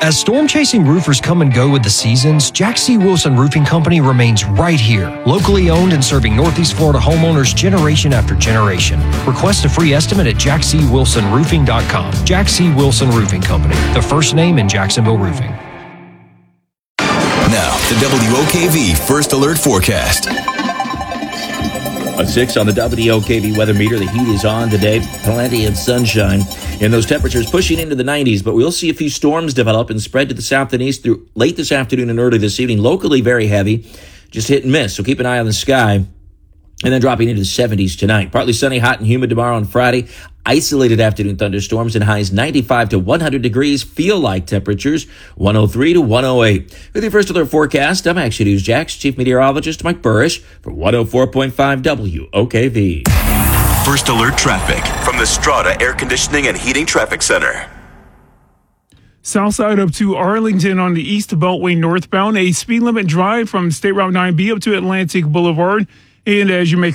As storm-chasing roofers come and go with the seasons, Jack C. Wilson Roofing Company remains right here, locally owned and serving Northeast Florida homeowners generation after generation. Request a free estimate at jackcwilsonroofing.com. Jack C. Wilson Roofing Company, the first name in Jacksonville roofing. Now, the WOKV First Alert Forecast. A 6 on the WOKV weather meter. The heat is on today. Plenty of sunshine. And those temperatures pushing into the 90s. But we'll see a few storms develop and spread to the south and east through late this afternoon and early this evening. Locally very heavy. Just hit and miss. So keep an eye on the sky. And then dropping into the 70s tonight. Partly sunny, hot, and humid tomorrow and Friday. Isolated afternoon thunderstorms and highs 95 to 100 degrees. Feel like temperatures 103 to 108. With your First Alert forecast, I'm Action News Jax Chief Meteorologist Mike Burrish for 104.5 WOKV. First Alert traffic from the Strata Air Conditioning and Heating Traffic Center. Southside up to Arlington on the East Beltway northbound. A speed limit drive from State Route 9B up to Atlantic Boulevard. And as you make